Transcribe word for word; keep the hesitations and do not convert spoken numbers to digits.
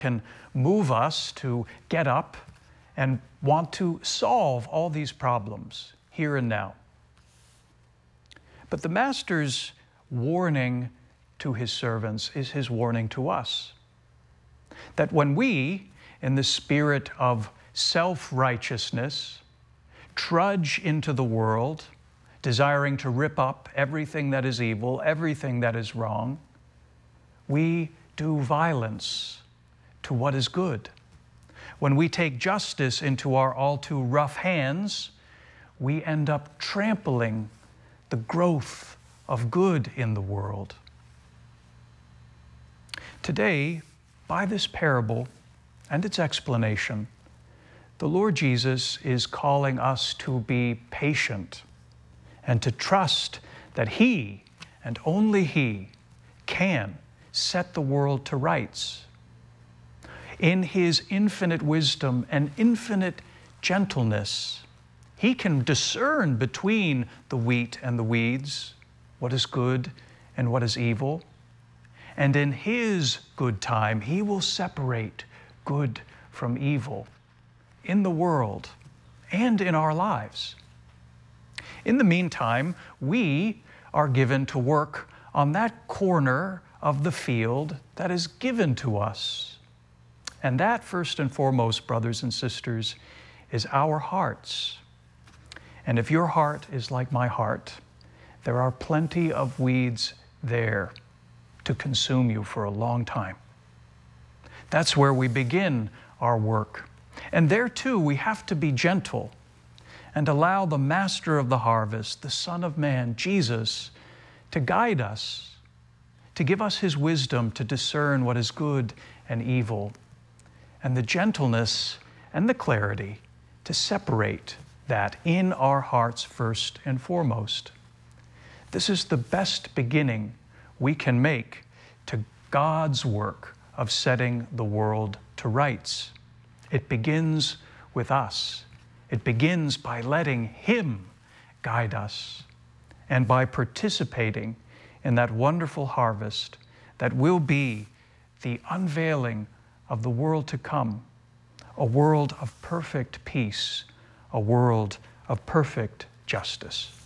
can move us to get up and want to solve all these problems here and now. But the Master's warning to his servants is his warning to us. That when we, in the spirit of self-righteousness, trudge into the world, desiring to rip up everything that is evil, everything that is wrong, we do violence to what is good. When we take justice into our all too rough hands, we end up trampling the growth of good in the world. Today, by this parable and its explanation, the Lord Jesus is calling us to be patient and to trust that He, and only He, can set the world to rights. In His infinite wisdom and infinite gentleness, He can discern between the wheat and the weeds, what is good and what is evil. And in His good time, He will separate good from evil in the world and in our lives. In the meantime, we are given to work on that corner of the field that is given to us. And that, first and foremost, brothers and sisters, is our hearts. And if your heart is like my heart, there are plenty of weeds there to consume you for a long time. That's where we begin our work. And there too, we have to be gentle and allow the Master of the harvest, the Son of Man, Jesus, to guide us, to give us His wisdom to discern what is good and evil, and the gentleness and the clarity to separate that in our hearts first and foremost. This is the best beginning we can make to God's work of setting the world to rights. It begins with us. It begins by letting Him guide us and by participating in that wonderful harvest that will be the unveiling of the world to come, a world of perfect peace, a world of perfect justice.